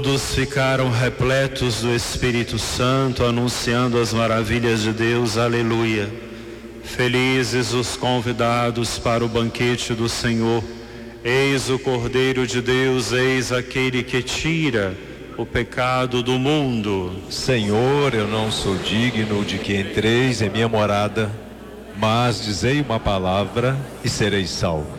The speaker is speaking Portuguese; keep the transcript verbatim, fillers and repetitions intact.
Todos ficaram repletos do Espírito Santo, anunciando as maravilhas de Deus. Aleluia. Felizes os convidados para o banquete do Senhor. Eis o Cordeiro de Deus, eis aquele que tira o pecado do mundo. Senhor, eu não sou digno de que entreis em minha morada, mas dizei uma palavra e serei salvo.